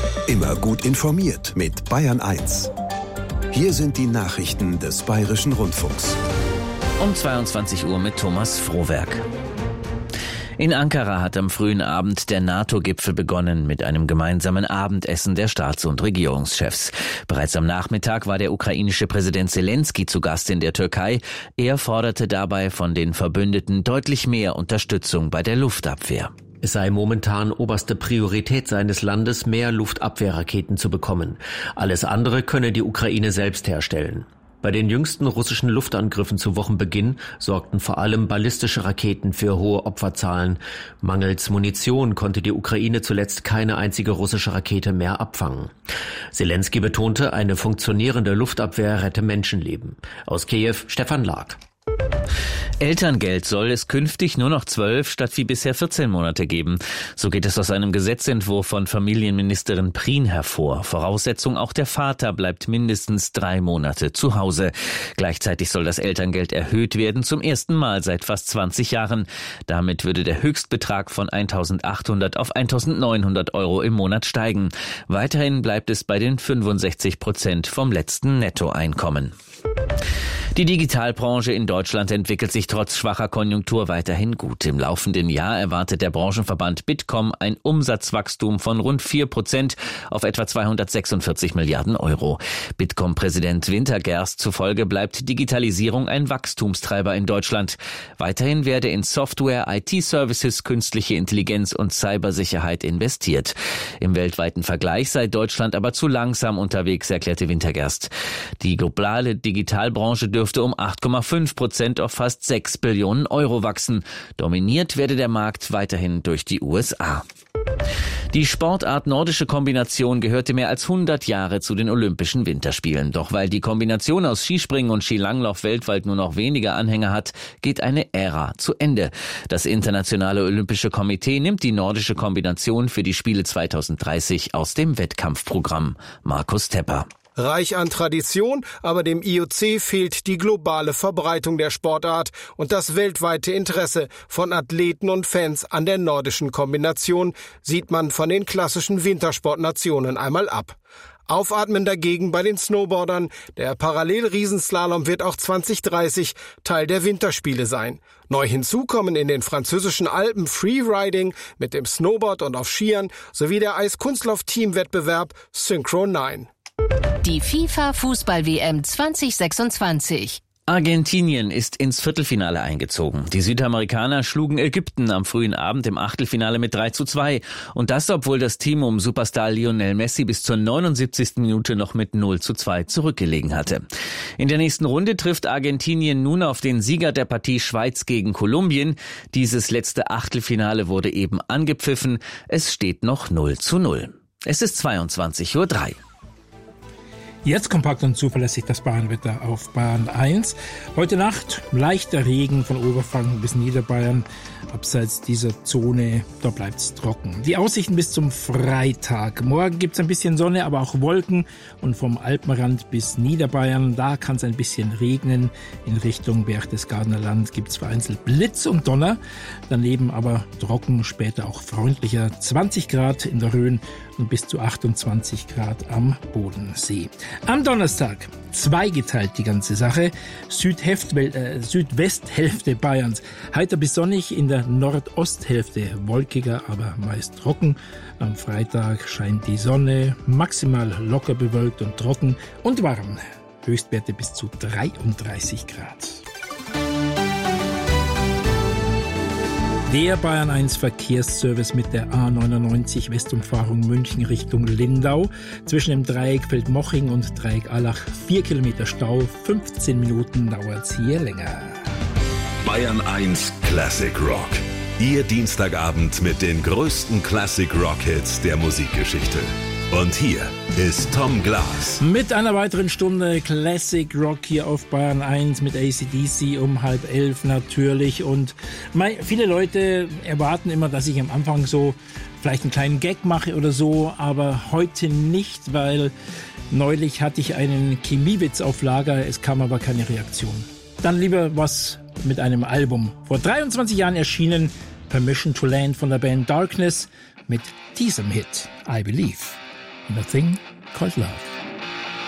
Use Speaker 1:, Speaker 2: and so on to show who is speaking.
Speaker 1: Immer gut informiert mit Bayern 1. Hier sind die Nachrichten des Bayerischen Rundfunks.
Speaker 2: Um 22 Uhr mit Thomas Frohwerk. In Ankara hat am frühen Abend der NATO-Gipfel begonnen mit einem gemeinsamen Abendessen der Staats- und Regierungschefs. Bereits am Nachmittag war der ukrainische Präsident Selenskyj zu Gast in der Türkei. Er forderte dabei von den Verbündeten deutlich mehr Unterstützung bei der Luftabwehr.
Speaker 3: Es sei momentan oberste Priorität seines Landes, mehr Luftabwehrraketen zu bekommen. Alles andere könne die Ukraine selbst herstellen. Bei den jüngsten russischen Luftangriffen zu Wochenbeginn sorgten vor allem ballistische Raketen für hohe Opferzahlen. Mangels Munition konnte die Ukraine zuletzt keine einzige russische Rakete mehr abfangen. Selenskyj betonte, eine funktionierende Luftabwehr rette Menschenleben. Aus Kiew, Stefan Lag.
Speaker 2: Elterngeld soll es künftig nur noch 12 statt wie bisher 14 Monate geben. So geht es aus einem Gesetzentwurf von Familienministerin Prien hervor. Voraussetzung, auch der Vater bleibt mindestens 3 Monate zu Hause. Gleichzeitig soll das Elterngeld erhöht werden, zum ersten Mal seit fast 20 Jahren. Damit würde der Höchstbetrag von 1.800 auf 1.900 Euro im Monat steigen. Weiterhin bleibt es bei den 65% vom letzten Nettoeinkommen. Die Digitalbranche in Deutschland entwickelt sich trotz schwacher Konjunktur weiterhin gut. Im laufenden Jahr erwartet der Branchenverband Bitkom ein Umsatzwachstum von rund 4% auf etwa 246 Milliarden Euro. Bitkom-Präsident Wintergerst zufolge bleibt Digitalisierung ein Wachstumstreiber in Deutschland. Weiterhin werde in Software, IT-Services, künstliche Intelligenz und Cybersicherheit investiert. Im weltweiten Vergleich sei Deutschland aber zu langsam unterwegs, erklärte Wintergerst. Die globale Digitalbranche dürfte um 8,5% auf fast 6 Billionen Euro wachsen. Dominiert werde der Markt weiterhin durch die USA. Die Sportart nordische Kombination gehörte mehr als 100 Jahre zu den Olympischen Winterspielen. Doch weil die Kombination aus Skispringen und Skilanglauf weltweit nur noch wenige Anhänger hat, geht eine Ära zu Ende. Das Internationale Olympische Komitee nimmt die nordische Kombination für die Spiele 2030 aus dem Wettkampfprogramm. Markus Tepper.
Speaker 4: Reich an Tradition, aber dem IOC fehlt die globale Verbreitung der Sportart und das weltweite Interesse von Athleten und Fans an der nordischen Kombination sieht man von den klassischen Wintersportnationen einmal ab. Aufatmen dagegen bei den Snowboardern. Der Parallelriesenslalom wird auch 2030 Teil der Winterspiele sein. Neu hinzu kommen in den französischen Alpen Freeriding mit dem Snowboard und auf Skiern sowie der Eiskunstlauf-Teamwettbewerb Synchro 9.
Speaker 5: Die FIFA-Fußball-WM 2026.
Speaker 2: Argentinien ist ins Viertelfinale eingezogen. Die Südamerikaner schlugen Ägypten am frühen Abend im Achtelfinale mit 3:2. Und das, obwohl das Team um Superstar Lionel Messi bis zur 79. Minute noch mit 0:2 zurückgelegen hatte. In der nächsten Runde trifft Argentinien nun auf den Sieger der Partie Schweiz gegen Kolumbien. Dieses letzte Achtelfinale wurde eben angepfiffen. Es steht noch 0:0. Es ist 22:03 Uhr.
Speaker 6: Jetzt kompakt und zuverlässig das Bayernwetter auf Bayern 1. Heute Nacht leichter Regen von Oberfranken bis Niederbayern. Abseits dieser Zone, da bleibt's trocken. Die Aussichten bis zum Freitag. Morgen gibt's ein bisschen Sonne, aber auch Wolken. Und vom Alpenrand bis Niederbayern, da kann es ein bisschen regnen. In Richtung Berchtesgadener Land gibt's vereinzelt Blitz und Donner. Daneben aber trocken, später auch freundlicher. 20 Grad in der Rhön und bis zu 28 Grad am Bodensee. Am Donnerstag zweigeteilt die ganze Sache. Südwesthälfte Bayerns heiter bis sonnig, in der Nordosthälfte wolkiger, aber meist trocken. Am Freitag scheint die Sonne, maximal locker bewölkt und trocken und warm. Höchstwerte bis zu 33 Grad. Der Bayern 1 Verkehrsservice mit der A99 Westumfahrung München Richtung Lindau. Zwischen dem Dreieck Feldmoching und Dreieck Allach 4 Kilometer Stau. 15 Minuten dauert's hier länger.
Speaker 1: Bayern 1 Classic Rock. Ihr Dienstagabend mit den größten Classic Rock Hits der Musikgeschichte. Und hier ist Tom Glas.
Speaker 6: Mit einer weiteren Stunde Classic Rock hier auf Bayern 1 mit AC/DC um 10:30 natürlich. Und viele Leute erwarten immer, dass ich am Anfang so vielleicht einen kleinen Gag mache oder so, aber heute nicht, weil neulich hatte ich einen Chemiewitz auf Lager, es kam aber keine Reaktion. Dann lieber was mit einem Album. Vor 23 Jahren erschienen Permission to Land von der Band Darkness mit diesem Hit, I Believe. in A Thing Called Love.